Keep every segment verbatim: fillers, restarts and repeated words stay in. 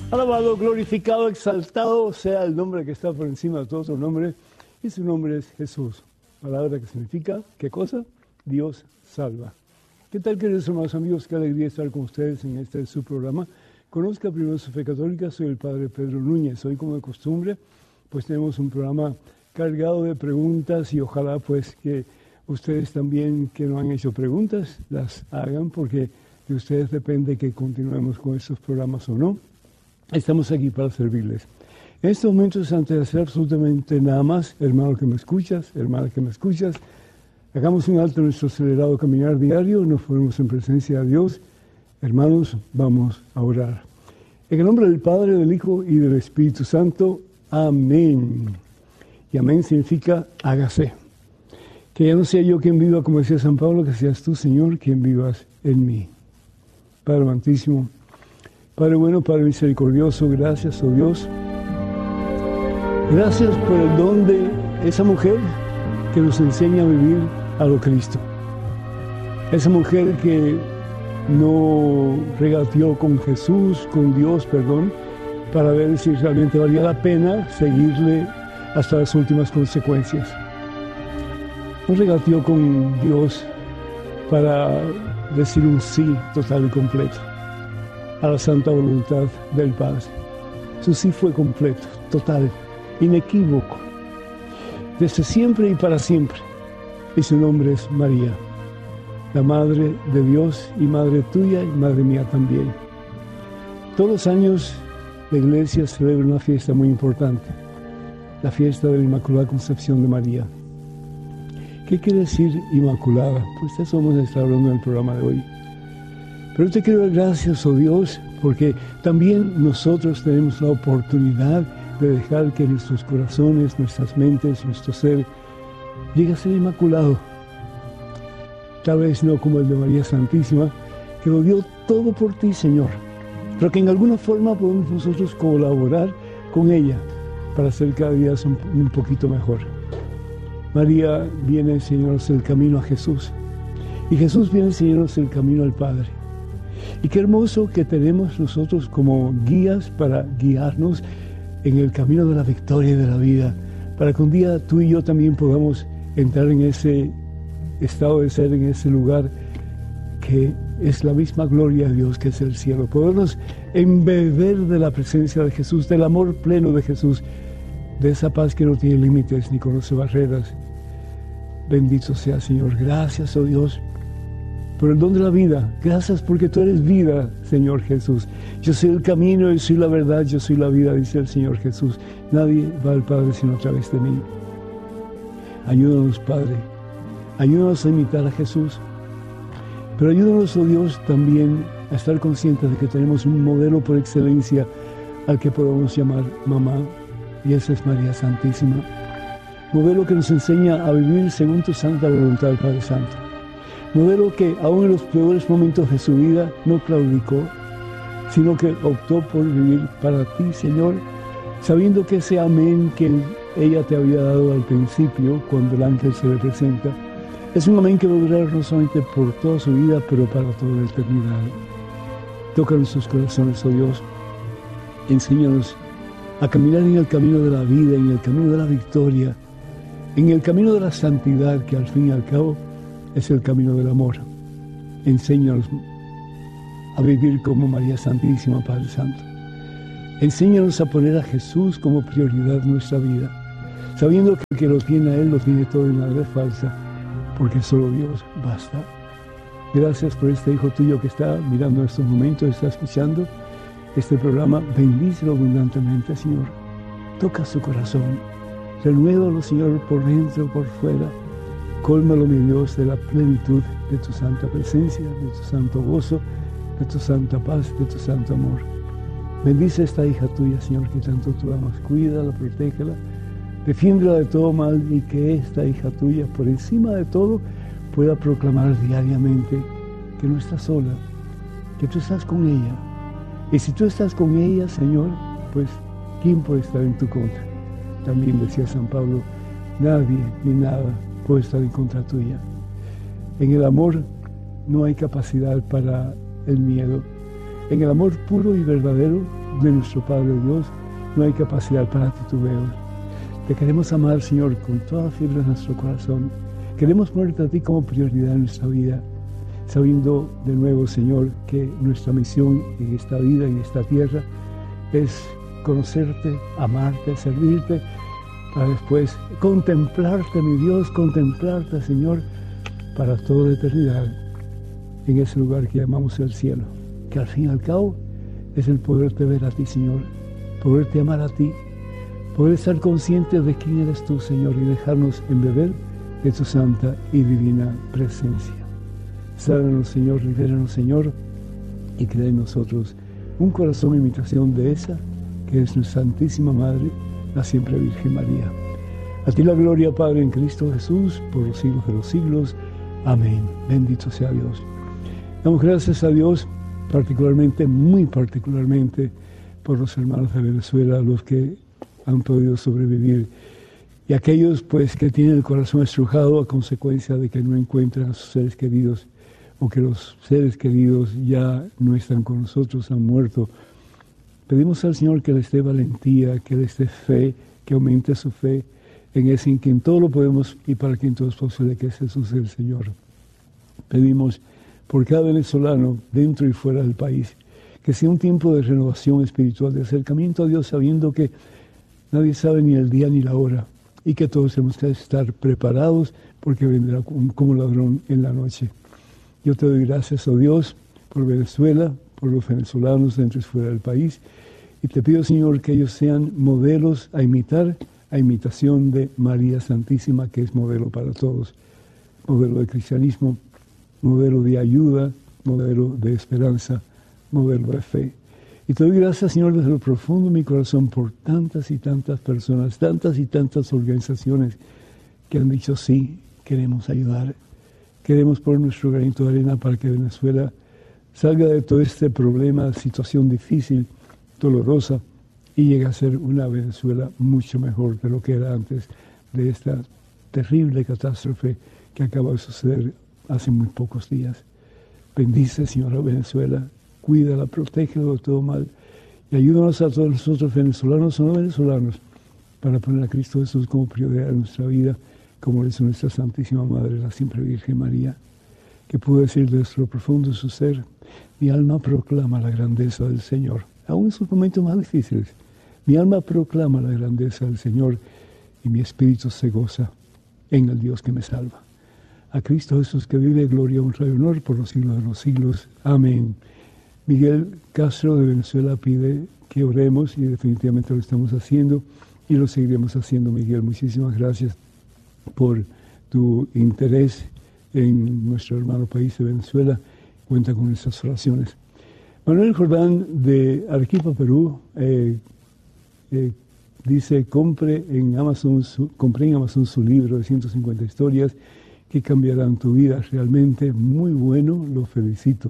Alabado, glorificado, exaltado sea el nombre que está por encima de todo otro nombre, y su nombre es Jesús. Palabra que significa, ¿qué cosa? Dios salva. ¿Qué tal, queridos hermanos amigos? Qué alegría estar con ustedes en este su programa. Conozca primero su fe católica, soy el Padre Pedro Núñez. Hoy, como de costumbre, pues tenemos un programa cargado de preguntas y ojalá pues que ustedes también que no han hecho preguntas las hagan, porque de ustedes depende que continuemos con estos programas o no. Estamos aquí para servirles. En estos momentos, antes de hacer absolutamente nada más, hermano que me escuchas, hermana que me escuchas, hagamos un alto en nuestro acelerado caminar diario, nos ponemos en presencia de Dios. Hermanos, vamos a orar. En el nombre del Padre, del Hijo y del Espíritu Santo. Amén. Y amén significa hágase. Que ya no sea yo quien viva, como decía San Pablo, que seas tú, Señor, quien vivas en mí. Padre amantísimo, Padre bueno, Padre misericordioso, gracias, oh Dios. Gracias por el don de esa mujer que nos enseña a vivir a lo Cristo. Esa mujer que no regateó con Jesús, con Dios, perdón, para ver si realmente valía la pena seguirle hasta las últimas consecuencias. No regateó con Dios para decir un sí total y completo a la santa voluntad del Padre. Su sí fue completo, total, inequívoco, desde siempre y para siempre. Y su nombre es María, la Madre de Dios y Madre tuya y Madre mía también. Todos los años la Iglesia celebra una fiesta muy importante, la fiesta de la Inmaculada Concepción de María. ¿Qué quiere decir Inmaculada? Pues de eso vamos a estar hablando en el programa de hoy. Pero te quiero dar gracias, oh Dios, porque también nosotros tenemos la oportunidad de dejar que nuestros corazones, nuestras mentes, nuestro ser llegue a ser inmaculado. Tal vez no como el de María Santísima, que lo dio todo por ti, Señor, pero que en alguna forma podemos nosotros colaborar con ella para hacer cada día un, un poquito mejor. María viene a enseñarnos el camino a Jesús, y Jesús viene a enseñarnos el camino al Padre. Y qué hermoso que tenemos nosotros como guías para guiarnos en el camino de la victoria y de la vida, para que un día tú y yo también podamos entrar en ese estado de ser, en ese lugar que es la misma gloria de Dios, que es el cielo. Podernos embeber de la presencia de Jesús, del amor pleno de Jesús, de esa paz que no tiene límites ni conoce barreras. Bendito sea, Señor. Gracias, oh Dios, por el don de la vida. Gracias porque tú eres vida, Señor Jesús. Yo soy el camino, yo soy la verdad, yo soy la vida, dice el Señor Jesús. Nadie va al Padre sino a través de mí. Ayúdanos, Padre. Ayúdanos a imitar a Jesús. Pero ayúdanos, oh Dios, también a estar conscientes de que tenemos un modelo por excelencia al que podemos llamar mamá, y esa es María Santísima. Modelo que nos enseña a vivir según tu santa voluntad, Padre Santo. Modelo que aún en los peores momentos de su vida no claudicó, sino que optó por vivir para ti, Señor, sabiendo que ese amén que ella te había dado al principio, cuando el ángel se le presenta, es un amén que va a durar no solamente por toda su vida, pero para toda la eternidad. Toca nuestros corazones, oh Dios. Enséñanos a caminar en el camino de la vida, en el camino de la victoria, en el camino de la santidad, que al fin y al cabo es el camino del amor. Enséñanos a vivir como María Santísima, Padre Santo. Enséñanos a poner a Jesús como prioridad en nuestra vida, sabiendo que el que lo tiene a Él lo tiene todo y nada es falsa, porque solo Dios basta. Gracias por este hijo tuyo que está mirando en estos momentos, está escuchando este programa. Bendícelo abundantemente, Señor. Toca su corazón. Renuévalo, Señor, por dentro, por fuera. Cólmalo, mi Dios, de la plenitud de tu santa presencia, de tu santo gozo, de tu santa paz, de tu santo amor. Bendice a esta hija tuya, Señor, que tanto tú amas. Cuídala, protégela, defiéndela de todo mal, y que esta hija tuya, por encima de todo, pueda proclamar diariamente que no estás sola, que tú estás con ella. Y si tú estás con ella, Señor, pues, ¿quién puede estar en tu contra? También decía San Pablo, nadie ni nada puede estar en contra tuya. En el amor no hay capacidad para el miedo. En el amor puro y verdadero de nuestro Padre Dios, no hay capacidad para titubeos. Te queremos amar, Señor, con toda la fibra de nuestro corazón. Queremos ponerte a ti como prioridad en nuestra vida, sabiendo de nuevo, Señor, que nuestra misión en esta vida, en esta tierra, es conocerte, amarte, servirte, para después contemplarte, mi Dios, contemplarte, Señor, para toda la eternidad, en ese lugar que llamamos el cielo, que al fin y al cabo es el poderte ver a ti, Señor, poderte amar a ti, poder estar conscientes de quién eres tú, Señor, y dejarnos embeber de tu santa y divina presencia. Sánanos, Señor, libéranos, Señor, y crea en nosotros un corazón de imitación de esa que es nuestra Santísima Madre, la siempre Virgen María. A ti la gloria, Padre, en Cristo Jesús, por los siglos de los siglos. Amén. Bendito sea Dios. Damos gracias a Dios, particularmente, muy particularmente, por los hermanos de Venezuela, los que han podido sobrevivir, y aquellos pues que tienen el corazón estrujado a consecuencia de que no encuentran a sus seres queridos, o que los seres queridos ya no están con nosotros, han muerto. Pedimos al Señor que les dé valentía, que les dé fe, que aumente su fe en ese en quien todo lo podemos y para quien todo es posible, que es Jesús el Señor. Pedimos por cada venezolano dentro y fuera del país, que sea un tiempo de renovación espiritual, de acercamiento a Dios, sabiendo que nadie sabe ni el día ni la hora, y que todos tenemos que estar preparados porque vendrá como ladrón en la noche. Yo te doy gracias, oh Dios, por Venezuela, por los venezolanos dentro y fuera del país, y te pido, Señor, que ellos sean modelos a imitar, a imitación de María Santísima, que es modelo para todos, modelo de cristianismo, modelo de ayuda, modelo de esperanza, modelo de fe. Y te doy gracias, Señor, desde lo profundo de mi corazón por tantas y tantas personas, tantas y tantas organizaciones que han dicho sí, queremos ayudar, queremos poner nuestro granito de arena para que Venezuela salga de todo este problema, situación difícil, dolorosa, y llegue a ser una Venezuela mucho mejor de lo que era antes de esta terrible catástrofe que acaba de suceder hace muy pocos días. Bendice, Señor, a Venezuela, cuídala, protégela de todo mal, y ayúdanos a todos nosotros, venezolanos o no venezolanos, para poner a Cristo Jesús como prioridad en nuestra vida, como lo hizo nuestra Santísima Madre, la siempre Virgen María, que pudo decir desde lo profundo de su ser: mi alma proclama la grandeza del Señor. Aún en sus momentos más difíciles, mi alma proclama la grandeza del Señor, y mi espíritu se goza en el Dios que me salva. A Cristo Jesús, que vive, gloria, honra y honor por los siglos de los siglos. Amén. Miguel Castro de Venezuela pide que oremos, y definitivamente lo estamos haciendo y lo seguiremos haciendo. Miguel, muchísimas gracias por tu interés en nuestro hermano país de Venezuela. Cuenta con nuestras oraciones. Manuel Jordán de Arequipa, Perú, eh, eh, dice: compre en Amazon su, compré en Amazon su libro de ciento cincuenta historias que cambiarán tu vida. Realmente muy bueno, lo felicito.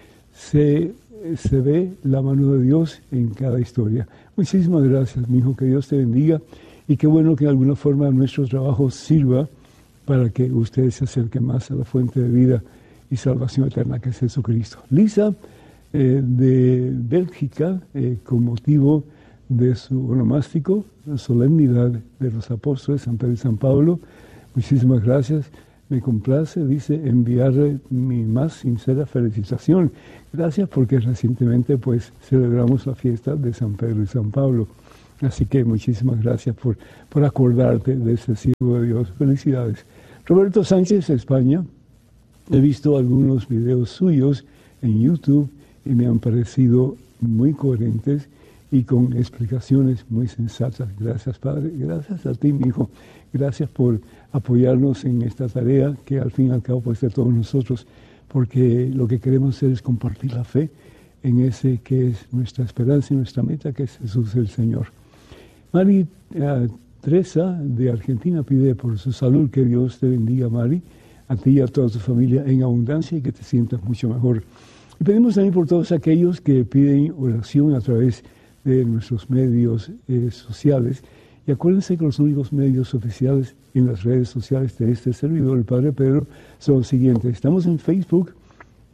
Se, se ve la mano de Dios en cada historia. Muchísimas gracias, mi hijo, que Dios te bendiga, y qué bueno que de alguna forma nuestro trabajo sirva para que ustedes se acerquen más a la fuente de vida y salvación eterna, que es Jesucristo. Lisa, eh, de Bélgica, eh, con motivo de su onomástico, la solemnidad de los apóstoles San Pedro y San Pablo, muchísimas gracias. Me complace, dice, enviarle mi más sincera felicitación. Gracias, porque recientemente pues celebramos la fiesta de San Pedro y San Pablo. Así que muchísimas gracias por, por acordarte de ese siervo de Dios. Felicidades. Roberto Sánchez, España. He visto algunos videos suyos en YouTube y me han parecido muy coherentes y con explicaciones muy sensatas. Gracias, Padre. Gracias a ti, mi hijo. Gracias por apoyarnos en esta tarea que al fin y al cabo pues de todos nosotros, porque lo que queremos hacer es compartir la fe en ese que es nuestra esperanza y nuestra meta, que es Jesús el Señor. Mari uh, Teresa de Argentina pide por su salud, que Dios te bendiga, Mari, a ti y a toda tu familia en abundancia, y que te sientas mucho mejor. Y pedimos también por todos aquellos que piden oración a través de nuestros medios eh, sociales. Y acuérdense que los únicos medios oficiales en las redes sociales de este servidor, el Padre Pedro, son los siguientes. Estamos en Facebook,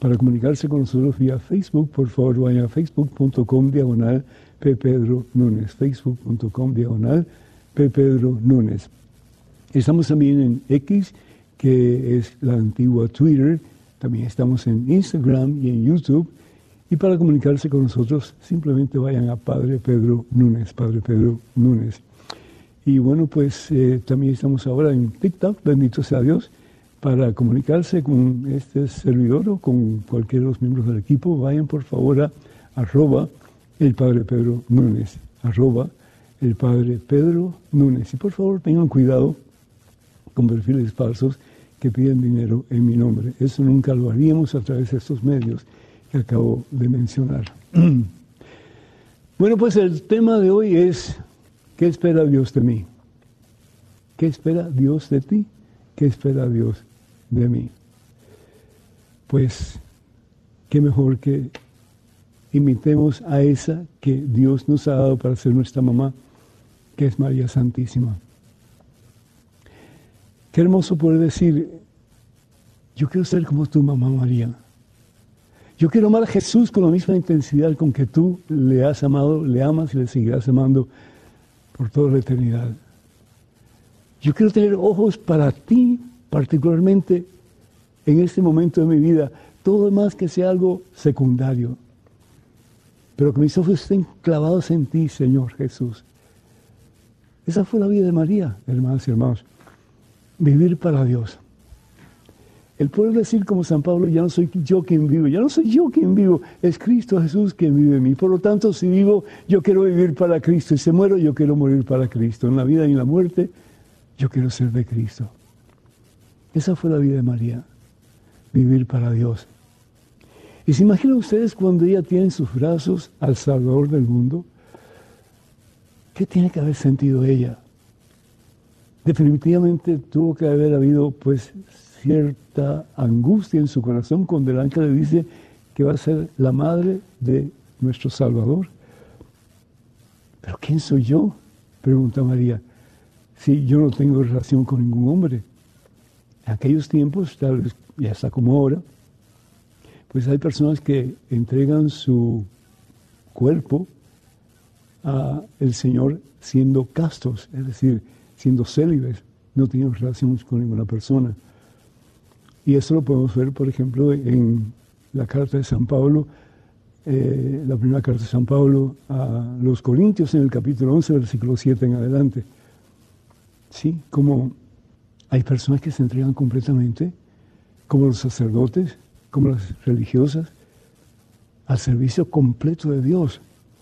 Para comunicarse con nosotros vía Facebook, por favor vayan a facebook.com diagonal P. Pedro Núñez, facebook.com diagonal P. Pedro Núñez. Estamos también en X, que es la antigua Twitter. También estamos en Instagram y en YouTube. Y para comunicarse con nosotros, simplemente vayan a Padre Pedro Núñez, Padre Pedro Núñez. Y bueno, pues eh, también estamos ahora en TikTok, bendito sea Dios, para comunicarse con este servidor o con cualquiera de los miembros del equipo. Vayan por favor a arroba el Padre Pedro Núñez, arroba el Padre Pedro Núñez. Y por favor tengan cuidado con perfiles falsos que piden dinero en mi nombre. Eso nunca lo haríamos a través de estos medios que acabo de mencionar. Bueno, pues el tema de hoy es: ¿qué espera Dios de mí? ¿Qué espera Dios de ti? ¿Qué espera Dios de mí? Pues, qué mejor que imitemos a esa que Dios nos ha dado para ser nuestra mamá, que es María Santísima. Qué hermoso poder decir: yo quiero ser como tu mamá María. Yo quiero amar a Jesús con la misma intensidad con que tú le has amado, le amas y le seguirás amando por toda la eternidad. Yo quiero tener ojos para ti, particularmente en este momento de mi vida. Todo demás que sea algo secundario. Pero que mis ojos estén clavados en ti, Señor Jesús. Esa fue la vida de María, hermanas y hermanos. Vivir para Dios. El poder decir como San Pablo: ya no soy yo quien vivo, ya no soy yo quien vivo, es Cristo Jesús quien vive en mí. Por lo tanto, si vivo, yo quiero vivir para Cristo, y si muero, yo quiero morir para Cristo. En la vida y en la muerte, yo quiero ser de Cristo. Esa fue la vida de María, vivir para Dios. Y se imaginan ustedes cuando ella tiene en sus brazos al Salvador del mundo, ¿qué tiene que haber sentido ella? Definitivamente tuvo que haber habido, pues, cierta angustia en su corazón cuando el ángel le dice que va a ser la madre de nuestro Salvador. ¿Pero quién soy yo?, pregunta María. Si yo no tengo relación con ningún hombre. En aquellos tiempos, tal vez ya está como ahora, pues hay personas que entregan su cuerpo al Señor siendo castos, es decir, siendo célibes, no tienen relaciones con ninguna persona. Y eso lo podemos ver, por ejemplo, en la carta de San Pablo, eh, la primera carta de San Pablo a los Corintios, en el capítulo once, versículo siete en adelante. Sí, como hay personas que se entregan completamente, como los sacerdotes, como las religiosas, al servicio completo de Dios.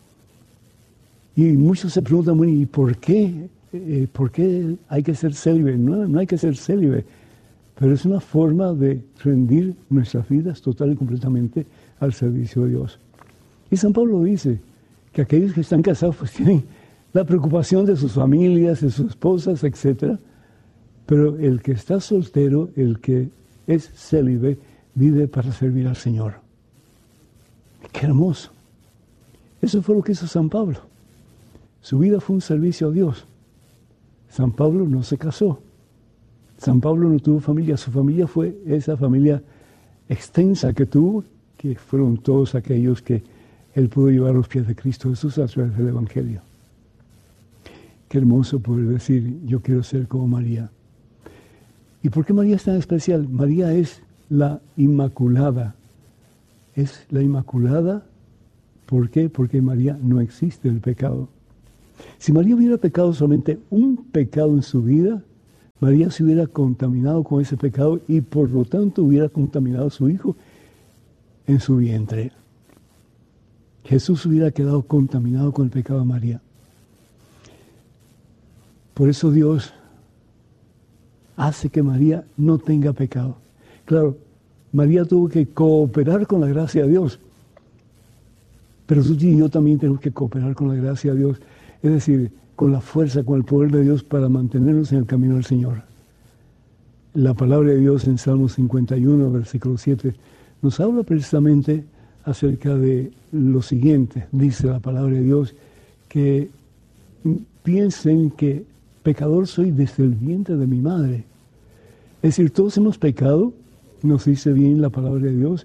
Y muchos se preguntan, bueno, ¿y por qué? Eh, ¿Por qué hay que ser célibe? No, no hay que ser célibe. Pero es una forma de rendir nuestras vidas total y completamente al servicio de Dios. Y San Pablo dice que aquellos que están casados pues tienen la preocupación de sus familias, de sus esposas, etcétera. Pero el que está soltero, el que es célibe, vive para servir al Señor. ¡Qué hermoso! Eso fue lo que hizo San Pablo. Su vida fue un servicio a Dios. San Pablo no se casó. San Pablo no tuvo familia, su familia fue esa familia extensa que tuvo, que fueron todos aquellos que él pudo llevar a los pies de Cristo Jesús a través del Evangelio. Qué hermoso poder decir: yo quiero ser como María. ¿Y por qué María es tan especial? María es la Inmaculada. Es la Inmaculada, ¿por qué? Porque en María no existe el pecado. Si María hubiera pecado solamente un pecado en su vida, María se hubiera contaminado con ese pecado y por lo tanto hubiera contaminado a su hijo en su vientre. Jesús hubiera quedado contaminado con el pecado de María. Por eso Dios hace que María no tenga pecado. Claro, María tuvo que cooperar con la gracia de Dios. Pero tú y yo también tenemos que cooperar con la gracia de Dios. Es decir, con la fuerza, con el poder de Dios para mantenernos en el camino del Señor. La palabra de Dios en Salmos cincuenta y uno, versículo siete, nos habla precisamente acerca de lo siguiente. Dice la palabra de Dios que piensen que pecador soy desde el vientre de mi madre. Es decir, todos hemos pecado, nos dice bien la palabra de Dios,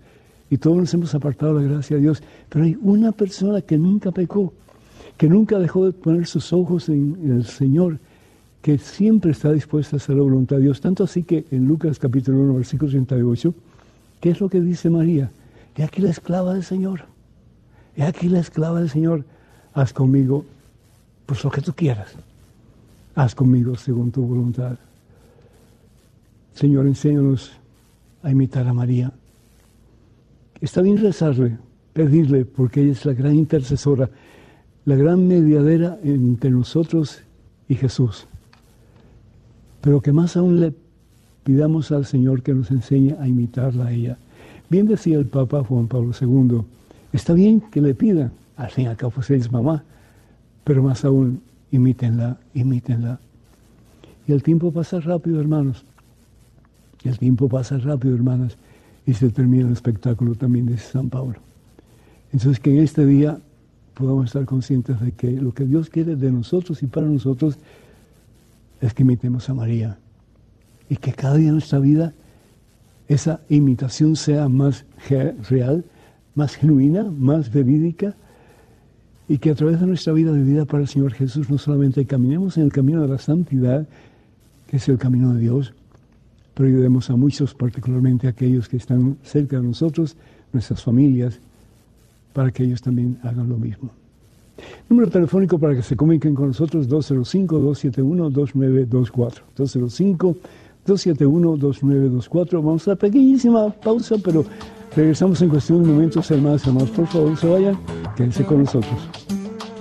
y todos nos hemos apartado de la gracia de Dios, pero hay una persona que nunca pecó, que nunca dejó de poner sus ojos en, en el Señor, que siempre está dispuesta a hacer la voluntad de Dios. Tanto así que en Lucas capítulo uno, versículo treinta y ocho, ¿qué es lo que dice María? He aquí la esclava del Señor. He aquí la esclava del Señor. Haz conmigo pues lo que tú quieras. Haz conmigo según tu voluntad. Señor, enséñanos a imitar a María. Está bien rezarle, pedirle, porque ella es la gran intercesora, la gran mediadera entre nosotros y Jesús. Pero que más aún le pidamos al Señor que nos enseñe a imitarla a ella. Bien decía el Papa Juan Pablo segundo, está bien que le pidan, al fin y al cabo pues ella es mamá, pero más aún, imítenla, imítenla. Y el tiempo pasa rápido, hermanos. El tiempo pasa rápido, hermanas, y se termina el espectáculo también de San Pablo. Entonces, que en este día podamos estar conscientes de que lo que Dios quiere de nosotros y para nosotros es que imitemos a María. Y que cada día en nuestra vida esa imitación sea más real, más genuina, más verídica, y que a través de nuestra vida de vida para el Señor Jesús no solamente caminemos en el camino de la santidad, que es el camino de Dios, pero ayudemos a muchos, particularmente a aquellos que están cerca de nosotros, nuestras familias, para que ellos también hagan lo mismo. Número telefónico para que se comuniquen con nosotros, dos cero cinco, dos siete uno, dos nueve dos cuatro. dos cero cinco, dos siete uno, dos nueve dos cuatro. Vamos a una pequeñísima pausa, pero regresamos en cuestión de momentos, hermanos, hermanos. Por favor, no se vayan, quédense con nosotros.